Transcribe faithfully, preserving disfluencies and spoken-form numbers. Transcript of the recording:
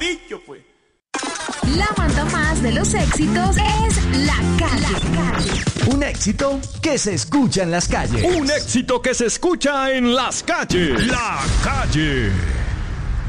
dicho, pues. La manda más de los éxitos es La Calle. La Calle. Un éxito que se escucha en las calles. Un éxito que se escucha en las calles. La Calle.